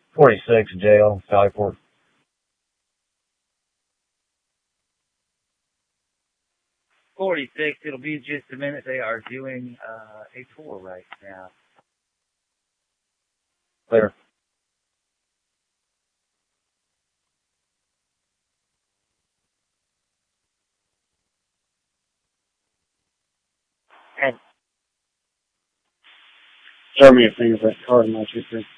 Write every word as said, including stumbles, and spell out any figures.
forty-six, jail, Skyport. forty-six, it'll be just a minute. They are doing uh, a tour right now. Clear. And show me a thing of that card in my two, three.